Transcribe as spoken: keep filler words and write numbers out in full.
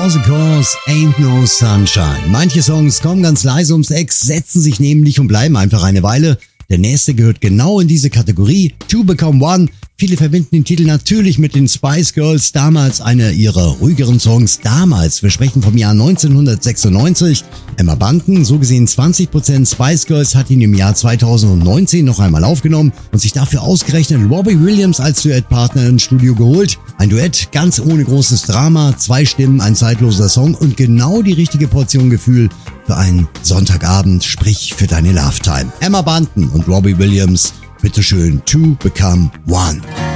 For the Cause, Ain't No Sunshine. Manche Songs kommen ganz leise ums Eck, setzen sich nämlich und bleiben einfach eine Weile. Der nächste gehört genau in diese Kategorie, Two Become One. Viele verbinden den Titel natürlich mit den Spice Girls, damals einer ihrer ruhigeren Songs. Damals, wir sprechen vom Jahr neunzehnhundertsechsundneunzig. Emma Bunton, so gesehen zwanzig Prozent Spice Girls, hat ihn im Jahr zweitausendneunzehn noch einmal aufgenommen und sich dafür ausgerechnet Robbie Williams als Duettpartner ins Studio geholt. Ein Duett ganz ohne großes Drama, zwei Stimmen, ein zeitloser Song und genau die richtige Portion Gefühl für einen Sonntagabend, sprich für deine Love Time. Emma Bunton und Robbie Williams, bitteschön, Two Become One.